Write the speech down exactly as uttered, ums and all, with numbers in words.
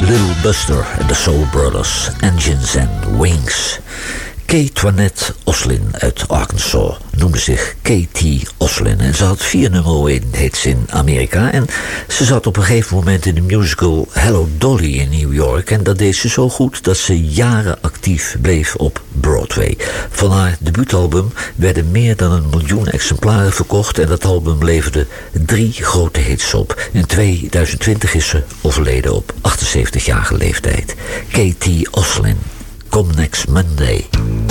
Little Buster en de Soul Brothers, Engines and Wings. Kay Toinette Oslin uit Arkansas noemde zich K T Oslin en ze had vier nummer één hits in Amerika en ze zat op een gegeven moment in de musical Hello Dolly in New York en dat deed ze zo goed dat ze jaren actief bleef op Broadway. Van haar debuutalbum werden meer dan een miljoen exemplaren verkocht en dat album leverde drie grote hits op. In tweeduizend twintig is ze overleden op achtenzeventigjarige leeftijd. K T Oslin, Come Next Monday.